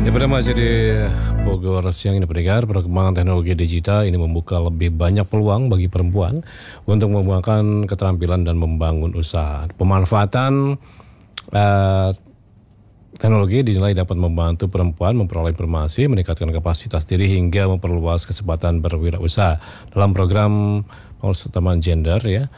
Daripada masih di Bogor siang ini pendengar, perkembangan teknologi digital ini membuka lebih banyak peluang bagi perempuan untuk mengembangkan keterampilan dan membangun usaha. Pemanfaatan teknologi dinilai dapat membantu perempuan memperoleh informasi, meningkatkan kapasitas diri hingga memperluas kesempatan berwirausaha. Dalam program utama gender ya,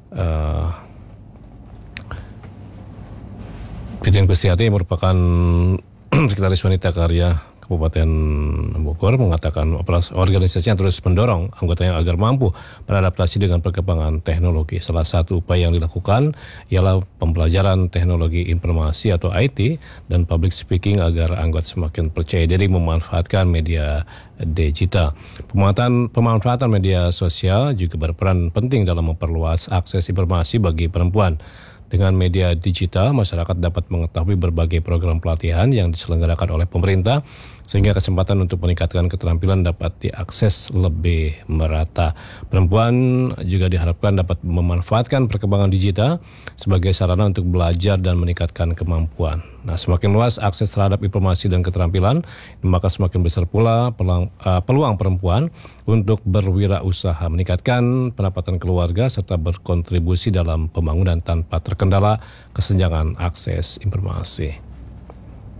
Didin Kustiati merupakan Sekretaris Wanita Karya Kabupaten Bogor mengatakan organisasinya terus mendorong anggotanya agar mampu beradaptasi dengan perkembangan teknologi. Salah satu upaya yang dilakukan ialah pembelajaran teknologi informasi atau IT dan public speaking agar anggota semakin percaya diri memanfaatkan media digital. Pemanfaatan media sosial juga berperan penting dalam memperluas akses informasi bagi perempuan. Dengan media digital, masyarakat dapat mengetahui berbagai program pelatihan yang diselenggarakan oleh pemerintah, sehingga kesempatan untuk meningkatkan keterampilan dapat diakses lebih merata. Perempuan juga diharapkan dapat memanfaatkan perkembangan digital sebagai sarana untuk belajar dan meningkatkan kemampuan. Nah, semakin luas akses terhadap informasi dan keterampilan, maka semakin besar pula peluang perempuan untuk berwirausaha, meningkatkan pendapatan keluarga, serta berkontribusi dalam pembangunan tanpa terkendala kesenjangan akses informasi.